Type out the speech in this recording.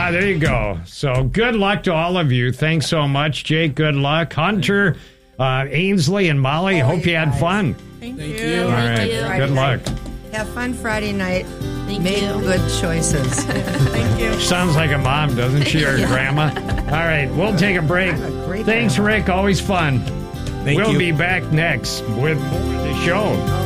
There you go. So good luck to all of you. Thanks so much, Jake. Good luck. Hunter, Ainsley, and Molly, hope you had fun. Thank you. All right. Good luck. Have fun Friday night. Make good choices. Thank you. Sounds like a mom, doesn't she, or grandma? All right, we'll take a break. Thanks, Rick. Always fun. Thank you. We'll be back next with more of the show.